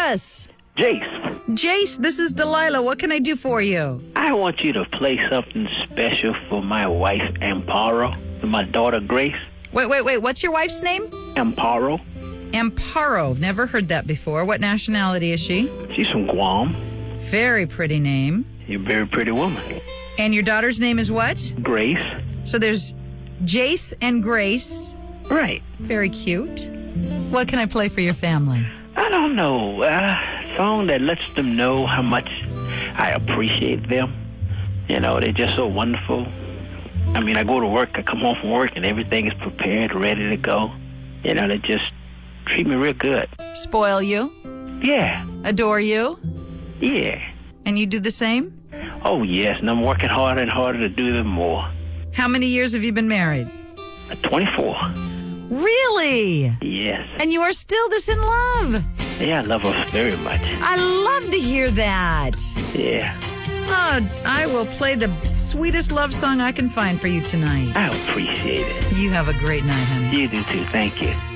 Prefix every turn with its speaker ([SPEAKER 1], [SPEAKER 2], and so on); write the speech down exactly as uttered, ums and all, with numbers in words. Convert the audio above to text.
[SPEAKER 1] us?
[SPEAKER 2] Jace,
[SPEAKER 1] Jace, this is Delilah. What can I do for you?
[SPEAKER 2] I want you to play something special for my wife, Amparo, and my daughter, Grace.
[SPEAKER 1] Wait, wait, wait. What's your wife's name?
[SPEAKER 2] Amparo.
[SPEAKER 1] Amparo. Never heard that before. What nationality is she?
[SPEAKER 2] She's from Guam.
[SPEAKER 1] Very pretty name.
[SPEAKER 2] You're a very pretty woman.
[SPEAKER 1] And your daughter's name is what?
[SPEAKER 2] Grace.
[SPEAKER 1] So there's Jace and Grace.
[SPEAKER 2] Right.
[SPEAKER 1] Very cute. What can I play for your family?
[SPEAKER 2] I don't know. A song that lets them know how much I appreciate them. You know, they're just so wonderful. I mean, I go to work, I come home from work, and everything is prepared, ready to go. You know, they just treat me real good.
[SPEAKER 1] Spoil you?
[SPEAKER 2] Yeah.
[SPEAKER 1] Adore you?
[SPEAKER 2] Yeah.
[SPEAKER 1] And you do the same?
[SPEAKER 2] Oh, yes, and I'm working harder and harder to do them more.
[SPEAKER 1] How many years have you been married?
[SPEAKER 2] twenty-four.
[SPEAKER 1] Really?
[SPEAKER 2] Yes.
[SPEAKER 1] And you are still this in love?
[SPEAKER 2] Yeah, I love her very much.
[SPEAKER 1] I love to hear that.
[SPEAKER 2] Yeah.
[SPEAKER 1] Oh, I will play the sweetest love song I can find for you tonight.
[SPEAKER 2] I appreciate it.
[SPEAKER 1] You have a great night, honey.
[SPEAKER 2] You do too. Thank you.